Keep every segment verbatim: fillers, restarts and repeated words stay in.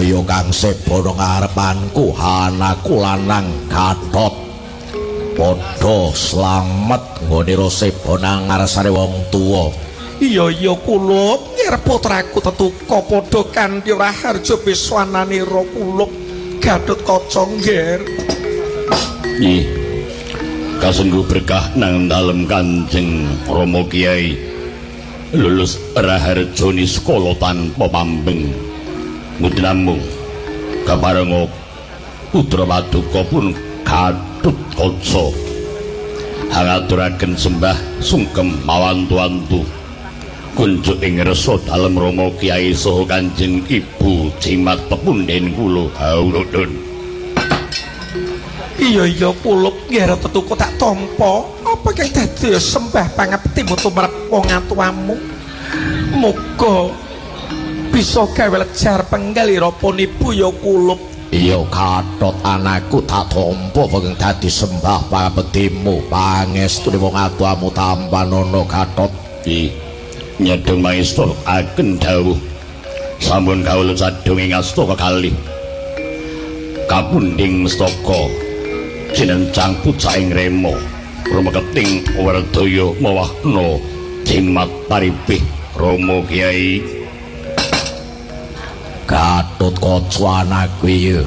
saya kang sebono ngarepanku anakku lanang Gatot padha slamet nggone sebo nang ngarsane wong tuwa. Iya iya kula ngir putraku tetuka padha kanthi raharja biswananira kula Gatotkaca nggih. Nggih. Kasengguh berkah nang dalem Kanjeng Rama Kyai lulus raharjane sekolah tanpa pambeng. Mboten namung kaparenga putra paduka pun Gatotkaca ngaturaken sembah sungkem mawantu-wantu kunjuk ing resa dalem Rama Kyai saha Kanjeng Ibu Jimat pepunden kula hauludun. Iya iya kulup nggih tetuku tak tampa apa kang dadi sembah pangabekti tumrap wong atuamu. Muga bisa gawe lejar penggalirapun ibu ya kulup. Iya Gatot anakku tak tampa kang dadi sembah pangabektimu pangestune wong atuamu tampanono Gatot. Di nyedheng maesta agen dawuh sampun kawula sadhong ing asta kekalih kapunding mestaka sinencang pucaing remo Rama Keting Wardaya mawahna Jimat paripih Rama Kyai. Gatotkaca anakku ya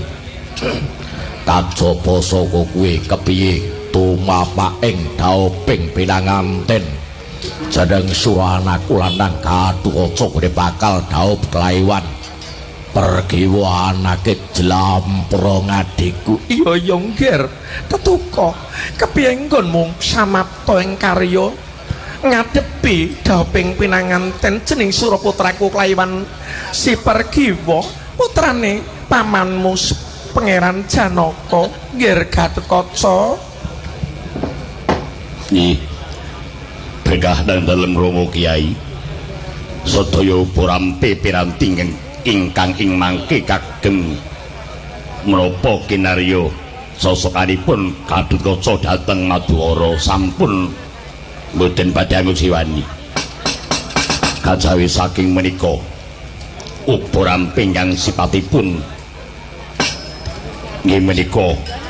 kajaba saka kuwi kepiye tumapak ing daoping pinanganten jadang surah anakku lanang Gatotkaca gede bakal daup kelaiwan pergiwa anake jlampra ngadikku. Iya iya nggih tetuka kepiye nggonmu samapta ing karya ngadepi dauping pinanganten jeneng Suraputraku kelaiwan si Pergiwa putrane pamanmu Pangeran Janaka nggih Gatotkaca. Nggih berkah nang dalem Rama Kyai sedaya purampe piranti ingkang ing mangke kagem menapa kinarya sosokanipun Gatotkaca dhateng Madukara sampun mboten badhe ngujiwani. Kajawi saking menika upurampe ingkang sipatipun nggih menika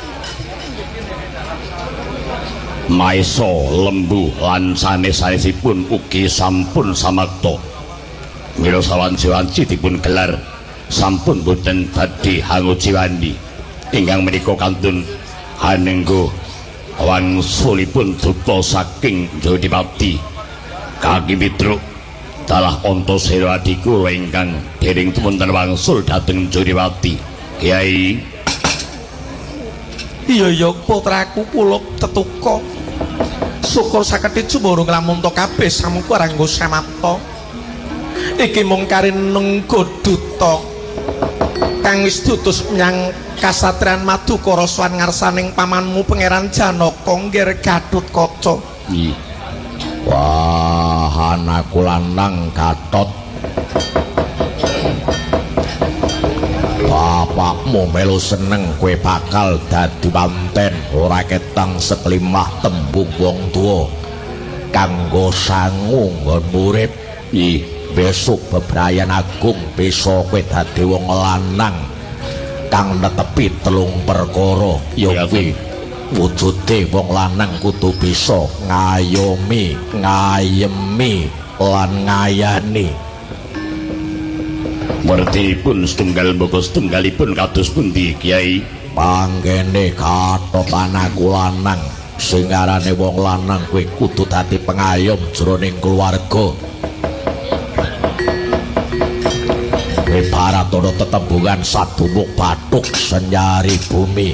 maesa lembu lan sanes-sanesipun ugi sampun samakta. Mila sawanci-wanci dipun gelar sampun boten badhe hangujiwani ingkang menika kantun hanenggo wangsulipun duta saking Jodipati Kaki Pitruk dalah Antasena adiku ingkang dereng wonten wangsul dhateng Jodipati Kyai. Iya iya putraku kula tetuka syukur saketi jumurung lamunta kabeh samengko aranggo samapta. Iki mung karinengga duta kang wis dutus menyang kasatriyan Madukara swan ngarsaning pamanmu Pangeran Janaka nggih Gatotkaca. Nggih. Wah anakku lanang Gatot bapakmu melu seneng kowe bakal dadi manten ora ketang seklimah tembung wong tuwa kanggo sangu nggon urip. Nggih. Besok bebrayan agung bisa kowe dadi wong lanang kang netepi telung perkara ya kuwi wujude wong lanang kudu bisa ngayomi ngayemi lan ngayani. Wertinipun setunggal mboko setunggalipun kados pundi Kyai? Panggene Gatot anakku lanang sing arane wong lanang kowe kudu dadi pengayom jroning keluarga. Paratono tetembungan sadumuk bathuk senyari bumi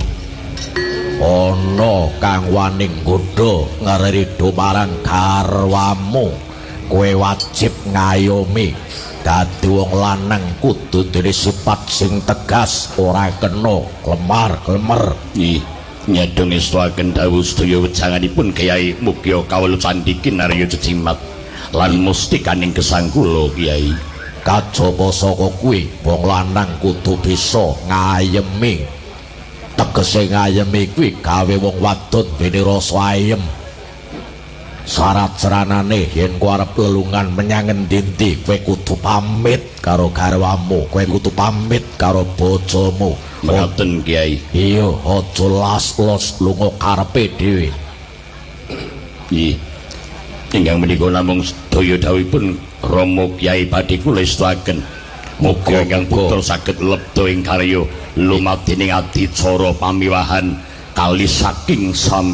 ana kang wani nggodha ngrido marang garwamu kowe wajib ngayomi dadi wong lanang kudu duwe sifat sing tegas ora kena lemar-lemer. Nggih nyedhong estuaken dawuh sedaya wejanganipun Kyai mugi kawula candhi kinarya Jimat lan mustikaning gesang kula Kyai. Kajaba saka kuwi wong lanang kudu bisa ngayemi. Tegese ngayemi kuwi gawe wong wadon dene rasa ayem. Syarat ceranane yen kowe arep lelungan menyang endi-endi kowe kudu pamit karo garwamu, kowe kudu pamit karo bojomu. Mboten Kiai. Iya, aja las-los lunga karepe dhewe. Nggih. Ingkang menika namung sedaya dawuhipun Rama Kyai badhe kula estuaken. Muga ingkang putra saged lebda ing karya lumadening adicara pamiwahan kali saking sam